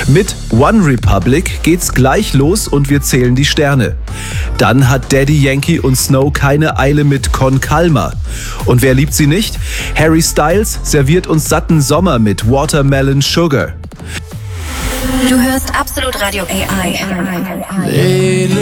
Mit One Republic geht's gleich los und wir zählen die Sterne. Dann hat Daddy Yankee und Snow keine Eile mit Con Calma. Und wer liebt sie nicht? Harry Styles serviert uns satten Sommer mit Watermelon Sugar. Du hörst Absolut Radio AI.